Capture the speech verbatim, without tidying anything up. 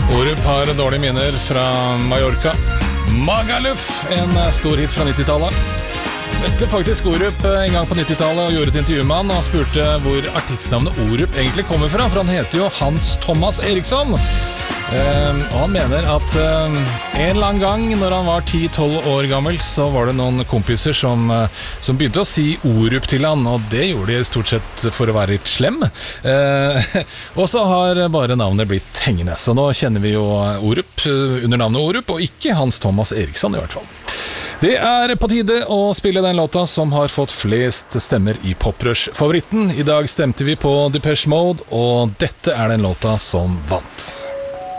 Orup har dårlige minner fra Mallorca. Magaluf, en stor hit fra nittitallet. Møtte faktisk Orup en gang på nittitallet og gjorde et intervju med han og spurte hvor artistnavnet Orup egentlig kommer fra, for han heter jo Hans Thomas Eriksson. Uh, og han mener at uh, en eller annen gang når han var ti tolv år gammel, så var det noen kompiser som, uh, som begynte å si Orup til han, og det gjorde de stort sett for å være litt slem. Uh, og så har bare navnet blitt hengende, så nå kjenner vi jo Orup uh, under navnet Orup, og ikke Hans Thomas Eriksson i hvert fall. Det er på tide å spille den låta som har fått flest stemmer i Poprush-favoritten. I dag stemte vi på Depeche Mode, og dette er den låta som vant.